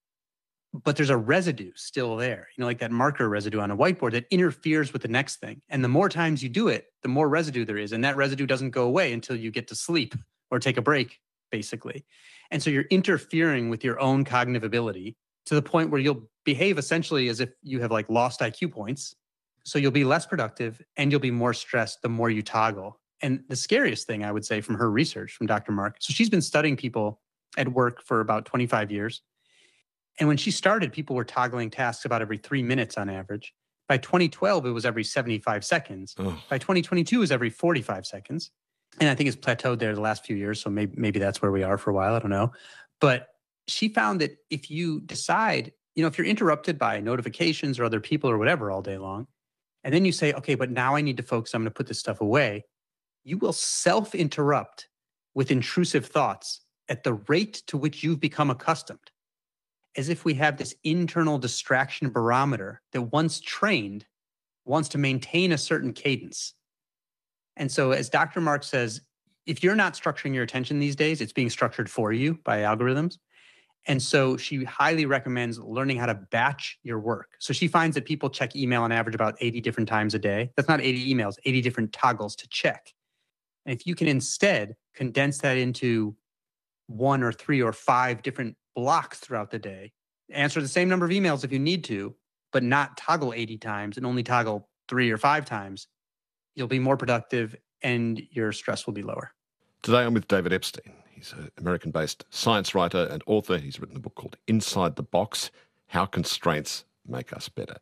but there's a residue still there, you know, like that marker residue on a whiteboard that interferes with the next thing. And the more times you do it, the more residue there is. And that residue doesn't go away until you get to sleep or take a break, basically. And so you're interfering with your own cognitive ability to the point where you'll behave essentially as if you have like lost I Q points. So you'll be less productive and you'll be more stressed the more you toggle. And the scariest thing, I would say, from her research, from Doctor Mark, so she's been studying people at work for about twenty-five years. And when she started, people were toggling tasks about every three minutes on average. By twenty twelve, it was every seventy-five seconds. Ugh. By twenty twenty-two, it was every forty-five seconds. And I think it's plateaued there the last few years. So maybe, maybe that's where we are for a while. I don't know. But she found that if you decide, you know, if you're interrupted by notifications or other people or whatever all day long, and then you say, okay, but now I need to focus, I'm going to put this stuff away, you will self-interrupt with intrusive thoughts at the rate to which you've become accustomed, as if we have this internal distraction barometer that, once trained, wants to maintain a certain cadence. And so, as Doctor Mark says, if you're not structuring your attention these days, it's being structured for you by algorithms. And so she highly recommends learning how to batch your work. So she finds that people check email on average about eighty different times a day. That's not eighty emails, eighty different toggles to check. And if you can instead condense that into one or three or five different blocks throughout the day, answer the same number of emails if you need to, but not toggle eighty times and only toggle three or five times, you'll be more productive and your stress will be lower. Today I'm with David Epstein. He's an American-based science writer and author. He's written a book called Inside the Box, How Constraints Make Us Better.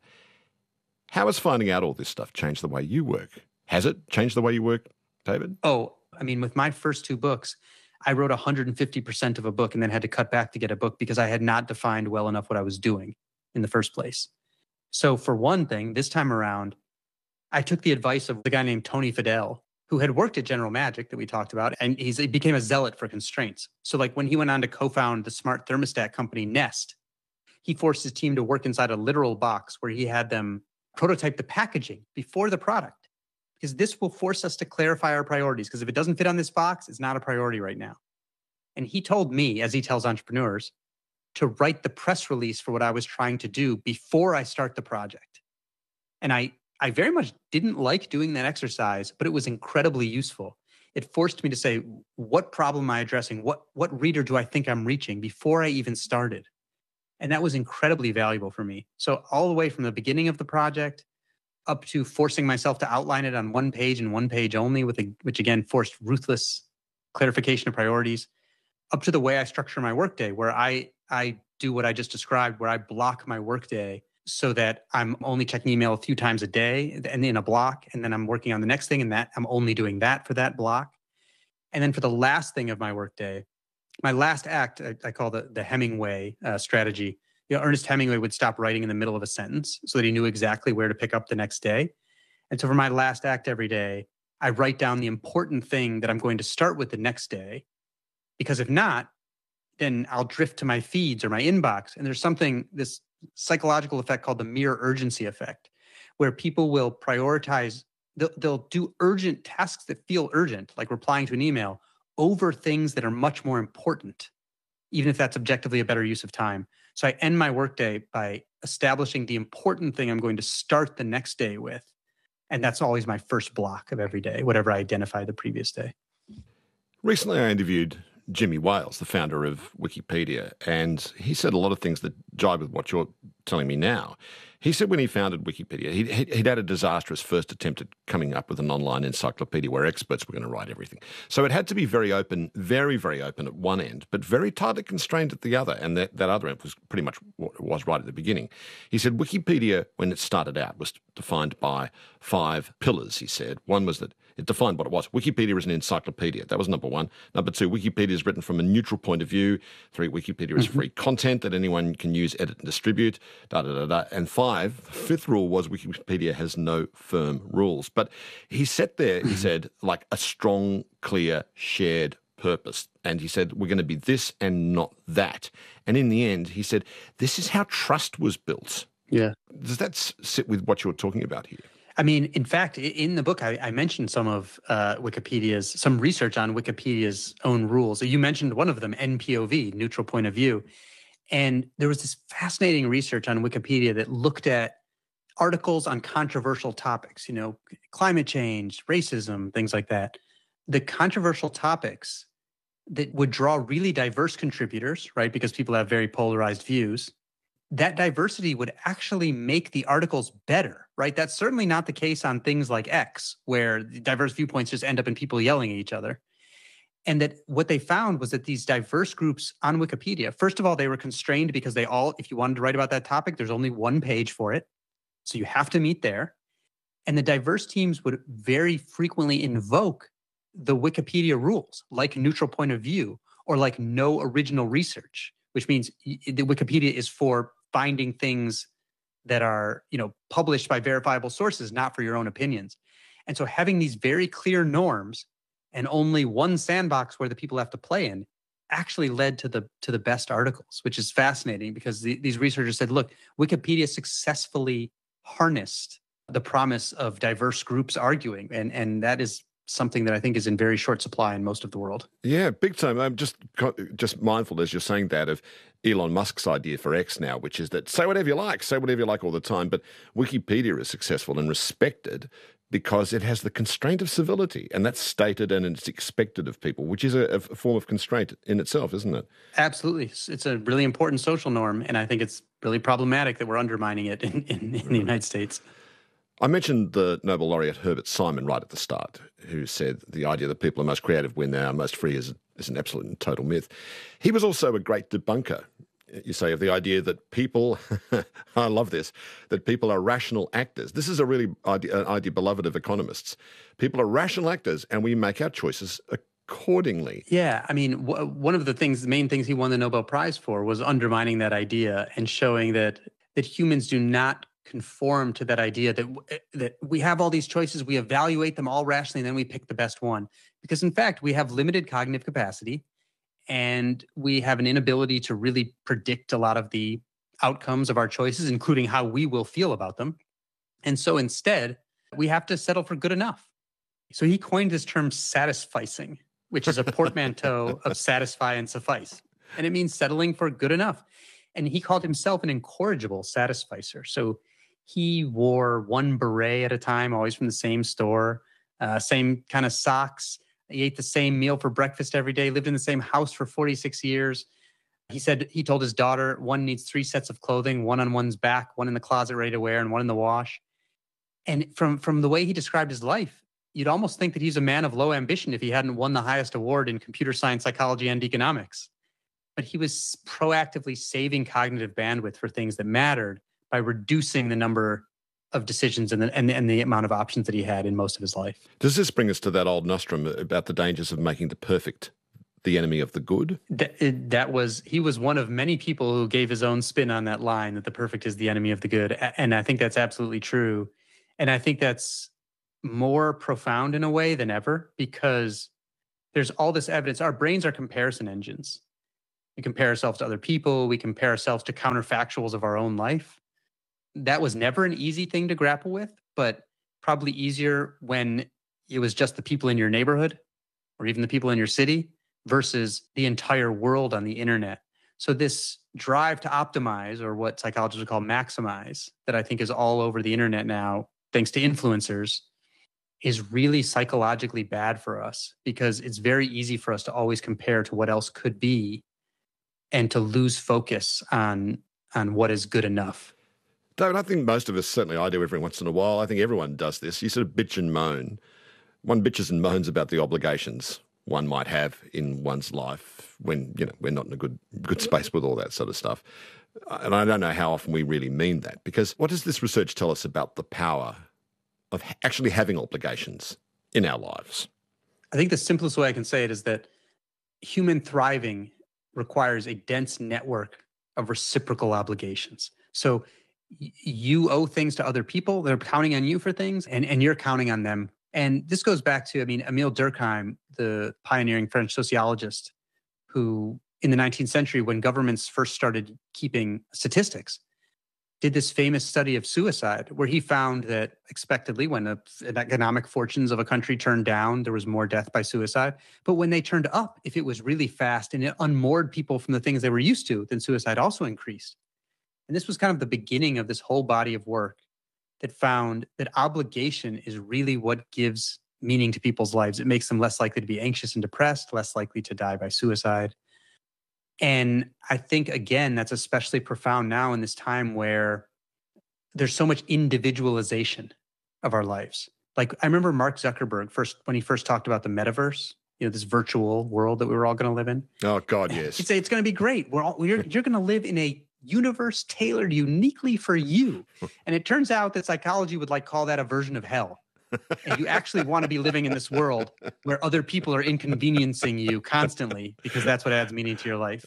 How has finding out all this stuff changed the way you work? Has it changed the way you work, David? Oh, I mean, with my first two books, I wrote one hundred fifty percent of a book and then had to cut back to get a book because I had not defined well enough what I was doing in the first place. So for one thing, this time around, I took the advice of the guy named Tony Fadell, who had worked at General Magic that we talked about, and he's, he became a zealot for constraints. So like when he went on to co-found the smart thermostat company Nest, he forced his team to work inside a literal box where he had them prototype the packaging before the product, because this will force us to clarify our priorities. Because if it doesn't fit on this box, it's not a priority right now. And he told me, as he tells entrepreneurs, to write the press release for what I was trying to do before I start the project. And I, I very much didn't like doing that exercise, but it was incredibly useful. It forced me to say, what problem am I addressing? What, what reader do I think I'm reaching before I even started? And that was incredibly valuable for me. So all the way from the beginning of the project up to forcing myself to outline it on one page and one page only, with a, which again forced ruthless clarification of priorities, up to the way I structure my workday, where I, I do what I just described, where I block my workday so that I'm only checking email a few times a day and in a block, and then I'm working on the next thing, and that I'm only doing that for that block. And then for the last thing of my workday, my last act, I, I call the, the Hemingway uh, strategy. You know, Ernest Hemingway would stop writing in the middle of a sentence so that he knew exactly where to pick up the next day. And so for my last act every day, I write down the important thing that I'm going to start with the next day. Because if not, then I'll drift to my feeds or my inbox. And there's something, this psychological effect called the mere urgency effect, where people will prioritize, they'll, they'll do urgent tasks that feel urgent, like replying to an email, over things that are much more important, even if that's objectively a better use of time. So I end my workday by establishing the important thing I'm going to start the next day with. And that's always my first block of every day, whatever I identify the previous day. Recently, I interviewed Jimmy Wales, the founder of Wikipedia, and he said a lot of things that jibe with what you're telling me now. He said when he founded Wikipedia, he'd, he'd had a disastrous first attempt at coming up with an online encyclopedia where experts were going to write everything. So it had to be very open, very, very open at one end, but very tightly constrained at the other. And that, that other end was pretty much what it was right at the beginning. He said Wikipedia, when it started out, was defined by five pillars, he said. One was that it defined what it was. Wikipedia is an encyclopedia. That was number one. Number two, Wikipedia is written from a neutral point of view. Three, Wikipedia is free content that anyone can use, edit, and distribute. Da, da, da, da. And five, the fifth rule was Wikipedia has no firm rules. But he sat there, he said, like a strong, clear, shared purpose. And he said, we're going to be this and not that. And in the end, he said, this is how trust was built. Yeah. Does that sit with what you're talking about here? I mean, in fact, in the book, I, I mentioned some of uh, Wikipedia's, some research on Wikipedia's own rules. You mentioned one of them, N P O V, neutral point of view. And there was this fascinating research on Wikipedia that looked at articles on controversial topics, you know, climate change, racism, things like that. The controversial topics that would draw really diverse contributors, right, because people have very polarized views, that diversity would actually make the articles better, right? That's certainly not the case on things like X, where the diverse viewpoints just end up in people yelling at each other. And that what they found was that these diverse groups on Wikipedia, first of all, they were constrained because they all, if you wanted to write about that topic, there's only one page for it. So you have to meet there. And the diverse teams would very frequently invoke the Wikipedia rules, like neutral point of view or like no original research, which means the Wikipedia is for finding things that are, you know, published by verifiable sources, not for your own opinions. And so having these very clear norms and only one sandbox where the people have to play in actually led to the to the best articles, which is fascinating because the, these researchers said, look, Wikipedia successfully harnessed the promise of diverse groups arguing. And, and that is something that I think is in very short supply in most of the world. Yeah, big time. I'm just just mindful as you're saying that of Elon Musk's idea for X now, which is that say whatever you like, say whatever you like all the time. But Wikipedia is successful and respected because it has the constraint of civility, and that's stated and it's expected of people, which is a, a form of constraint in itself, isn't it? Absolutely. It's a really important social norm, and I think it's really problematic that we're undermining it in, in, in the United States. I mentioned the Nobel laureate Herbert Simon right at the start, who said the idea that people are most creative when they are most free is, is an absolute and total myth. He was also a great debunker, you say, of the idea that people, I love this, that people are rational actors. This is a really idea, an idea beloved of economists. People are rational actors and we make our choices accordingly. Yeah, I mean, w- one of the things, the main things he won the Nobel Prize for was undermining that idea and showing that that humans do not conform to that idea that that we have all these choices, we evaluate them all rationally, and then we pick the best one. Because in fact, we have limited cognitive capacity, and we have an inability to really predict a lot of the outcomes of our choices, including how we will feel about them. And so instead, we have to settle for good enough. So he coined this term satisficing, which is a portmanteau of satisfy and suffice. And it means settling for good enough. And he called himself an incorrigible satisficer. So he wore one beret at a time, always from the same store, uh, same kind of socks. He ate the same meal for breakfast every day, lived in the same house for forty-six years. He said, he told his daughter, one needs three sets of clothing, one on one's back, one in the closet ready to wear, and one in the wash. And from, from the way he described his life, you'd almost think that he's a man of low ambition if he hadn't won the highest award in computer science, psychology, and economics. but he was proactively saving cognitive bandwidth for things that mattered by reducing the number of decisions and the, and, and the amount of options that he had in most of his life. Does this bring us to that old nostrum about the dangers of making the perfect the enemy of the good? That, it, that was, he was one of many people who gave his own spin on that line, that the perfect is the enemy of the good. And I think that's absolutely true. And I think that's more profound in a way than ever, because there's all this evidence. Our brains are comparison engines. We compare ourselves to other people. We compare ourselves to counterfactuals of our own life. That was never an easy thing to grapple with, but probably easier when it was just the people in your neighborhood or even the people in your city versus the entire world on the internet. So this drive to optimize, or what psychologists would call maximize, that I think is all over the internet now, thanks to influencers, is really psychologically bad for us, because it's very easy for us to always compare to what else could be and to lose focus on, on what is good enough. David, I think most of us, certainly I do every once in a while, I think everyone does this. You sort of bitch and moan. One bitches and moans about the obligations one might have in one's life when, you know, we're not in a good good space with all that sort of stuff. And I don't know how often we really mean that, because what does this research tell us about the power of actually having obligations in our lives? I think the simplest way I can say it is that human thriving requires a dense network of reciprocal obligations. So y- you owe things to other people. They're counting on you for things, and, and you're counting on them. And this goes back to, I mean, Emile Durkheim, the pioneering French sociologist, who in the nineteenth century, when governments first started keeping statistics, did this famous study of suicide, where he found that expectedly, when the economic fortunes of a country turned down, there was more death by suicide. But when they turned up, if it was really fast and it unmoored people from the things they were used to, then suicide also increased. And this was kind of the beginning of this whole body of work that found that obligation is really what gives meaning to people's lives. It makes them less likely to be anxious and depressed, less likely to die by suicide. And I think, again, that's especially profound now in this time where there's so much individualization of our lives. Like, I remember Mark Zuckerberg first, when he first talked about the metaverse, you know, this virtual world that we were all going to live in. Oh, God, yes. He'd say it's going to be great. We're all, you're, you're going to live in a universe tailored uniquely for you. And it turns out that psychology would like call that a version of hell. And you actually want to be living in this world where other people are inconveniencing you constantly, because that's what adds meaning to your life.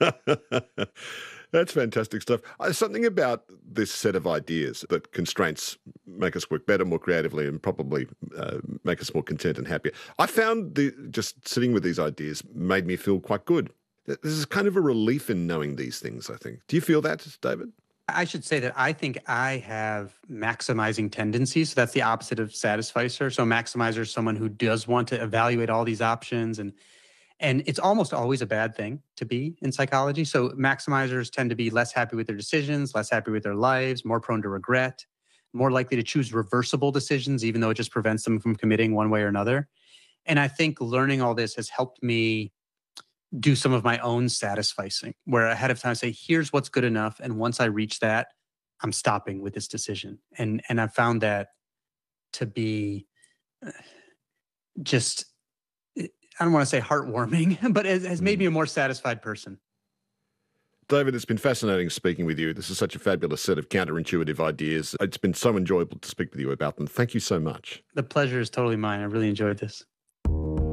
That's fantastic stuff. Uh, something about this set of ideas that constraints make us work better, more creatively, and probably uh, make us more content and happier. I found the, just sitting with these ideas made me feel quite good. There's kind of a relief in knowing these things, I think. Do you feel that, David? I should say that I think I have maximizing tendencies. So that's the opposite of satisficer. So maximizer is someone who does want to evaluate all these options, and and it's almost always a bad thing to be in psychology. So maximizers tend to be less happy with their decisions, less happy with their lives, more prone to regret, more likely to choose reversible decisions, even though it just prevents them from committing one way or another. And I think learning all this has helped me do some of my own satisficing, where ahead of time I say, here's what's good enough. And once I reach that, I'm stopping with this decision. And and I found that to be just, I don't want to say heartwarming, but it has made me a more satisfied person. David, it's been fascinating speaking with you. This is such a fabulous set of counterintuitive ideas. It's been so enjoyable to speak with you about them. Thank you so much. The pleasure is totally mine. I really enjoyed this.